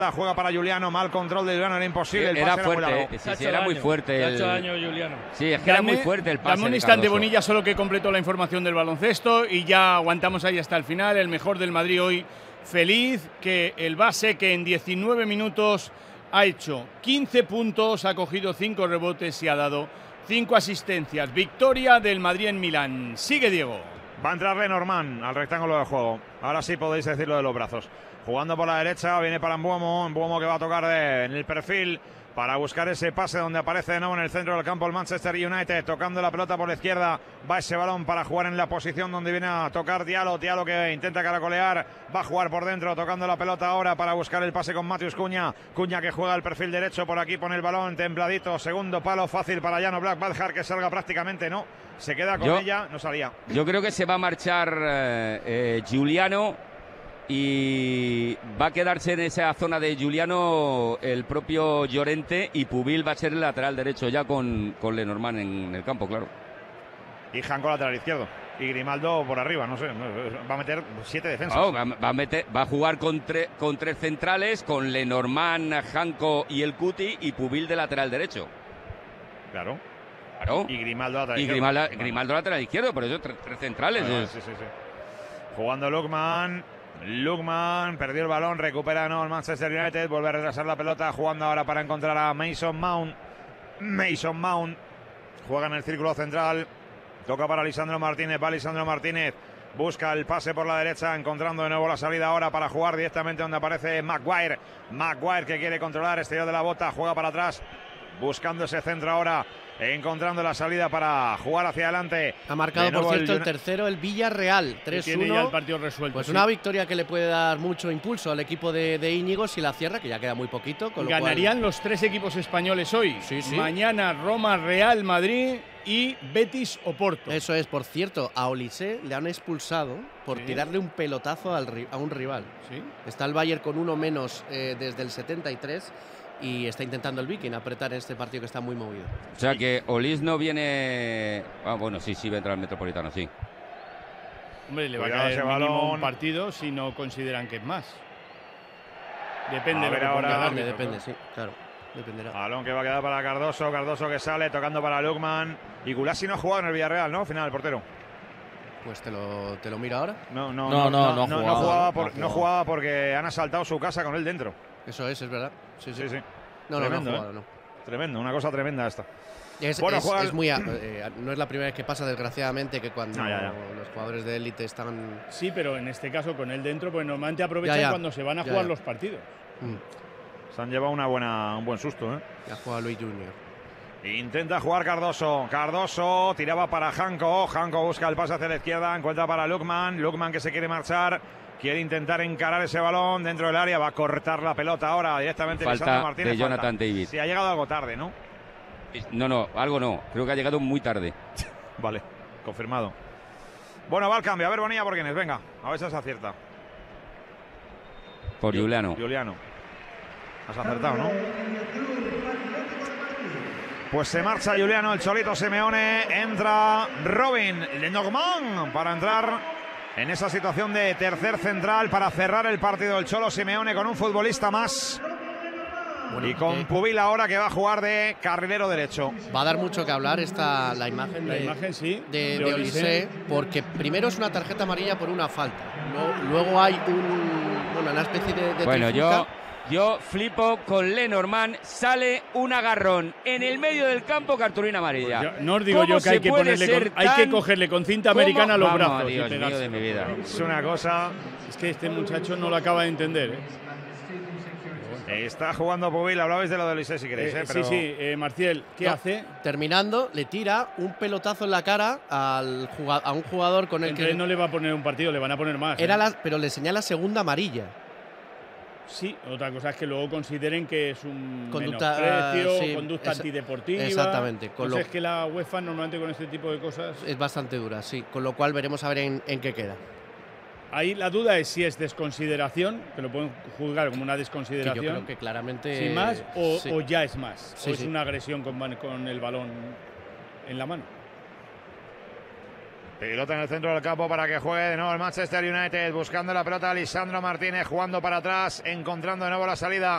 Juega para Giuliano, mal control de Giuliano, era imposible. Era fuerte, sí, era muy fuerte. El... años, Giuliano. Sí, es que era muy fuerte el pase. Dame un instante, Bonilla, solo que completó la información del baloncesto y ya aguantamos ahí hasta el final. El mejor del Madrid hoy, feliz que el base que en 19 minutos ha hecho 15 puntos, ha cogido 5 rebotes y ha dado 5 asistencias. Victoria del Madrid en Milán. Sigue Diego. Va a entrar Lenormand al rectángulo de juego. Ahora sí podéis decirlo de los brazos. Jugando por la derecha, viene para Mbeumo. Mbeumo que va a tocar en el perfil para buscar ese pase donde aparece de nuevo en el centro del campo el Manchester United. Tocando la pelota por la izquierda. Va ese balón para jugar en la posición donde viene a tocar Diallo. Diallo que intenta caracolear. Va a jugar por dentro, tocando la pelota ahora para buscar el pase con Matheus Cunha. Cunha que juega el perfil derecho por aquí, pone el balón templadito. Segundo palo fácil para Jan Oblak. Va a dejar que salga prácticamente, no. Se queda con ella, no salía. Yo creo que se va a marchar Giuliano. Y va a quedarse en esa zona de Giuliano el propio Llorente y Pubil va a ser el lateral derecho ya con Lenormand en el campo, claro. Y Janko lateral izquierdo. Y Grimaldo por arriba, no sé. Va a meter 7 defensas. Oh, va a jugar con 3 centrales, con Lenormand, Janko y el Cuti y Pubil de lateral derecho. Claro. Y Grimaldo lateral izquierdo. Grimaldo lateral izquierdo, por eso 3 centrales. Sí. Jugando Lookman perdió el balón, recupera el Manchester United, vuelve a retrasar la pelota, jugando ahora para encontrar a Mason Mount. Mason Mount juega en el círculo central, toca para Lisandro Martínez, va Lisandro Martínez, busca el pase por la derecha, encontrando de nuevo la salida ahora para jugar directamente donde aparece Maguire. Maguire que quiere controlar, exterior de la bota, juega para atrás, buscando ese centro ahora, encontrando la salida para jugar hacia adelante. Ha marcado, por cierto, el tercero el Villarreal, 3-1. Tiene ya el partido resuelto. Pues una victoria que le puede dar mucho impulso al equipo de Íñigo si la cierra, que ya queda muy poquito. Ganarían los 3 equipos españoles hoy. Sí. Mañana Roma, Real Madrid y Betis Oporto. Eso es, por cierto, a Olise le han expulsado por tirarle un pelotazo a un rival. ¿Sí? Está el Bayern con uno menos desde el 73. Y está intentando el Viking apretar en este partido que está muy movido. O sea que Olis no viene... bueno, sí, va a entrar al Metropolitano, sí. Hombre, le va a caer mínimo un partido si no consideran que es más. Depende de ahora. Depende, sí, claro. Dependerá. Balón que va a quedar para Cardoso. Cardoso que sale, tocando para Lookman. Y Gulasi no ha jugado en el Villarreal, ¿no? Final, el portero. Pues te lo miro ahora. No jugaba porque han asaltado su casa con él dentro. Eso es verdad. Sí. No ha jugado, no. Tremendo, una cosa tremenda esta. Es muy, no es la primera vez que pasa, desgraciadamente, que cuando los jugadores de élite están... Sí, pero en este caso con él dentro, pues normalmente aprovechan cuando se van a jugar los partidos. Se han llevado un buen susto, ¿eh? Ya juega Luis Junior. Intenta jugar Cardoso. Cardoso tiraba para Janko. Janko busca el pase hacia la izquierda. Encuentra para Lookman. Lookman que se quiere marchar. Quiere intentar encarar ese balón dentro del área. Va a cortar la pelota ahora directamente. Falta Martínez, de Jonathan David. Sí, ha llegado algo tarde, ¿no? No, algo no. Creo que ha llegado muy tarde. Vale, confirmado. Bueno, va el cambio. A ver, Bonilla, por quién es. Venga, a ver si se acierta. Por Giuliano. Has acertado, ¿no? Pues se marcha Giuliano, el Cholito Simeone. Entra Robin Lenormand para entrar en esa situación de tercer central para cerrar el partido del Cholo Simeone con un futbolista más. Y con Pubil ahora que va a jugar de carrilero derecho. Va a dar mucho que hablar la imagen de Olise, porque primero es una tarjeta amarilla por una falta. Luego hay una especie de bueno, trifulca. Yo flipo con Lenormand, sale un agarrón en el medio del campo, cartulina amarilla. Pues no os digo yo que hay que cogerle con cinta americana los brazos. Dios mío de mi vida. Es una cosa. Es que este muchacho no lo acaba de entender, Está jugando Pubil, hablabais de lo de Olise si queréis. Pero... Sí, Marcial, ¿qué hace? Terminando, le tira un pelotazo en la cara a un jugador con el que... no le va a poner un partido, le van a poner más. Pero le señala segunda amarilla. Sí, otra cosa es que luego consideren que es un conducta antideportiva. Exactamente. Es que la UEFA normalmente con este tipo de cosas... Es bastante dura, sí. Con lo cual veremos a ver en qué queda. Ahí la duda es si es desconsideración, que lo pueden juzgar como una desconsideración. Que yo creo que claramente... Sin más, o ya es más. Sí, o es una agresión con el balón en la mano. Pelota en el centro del campo para que juegue de nuevo el Manchester United, buscando la pelota Lisandro Martínez, jugando para atrás, encontrando de nuevo la salida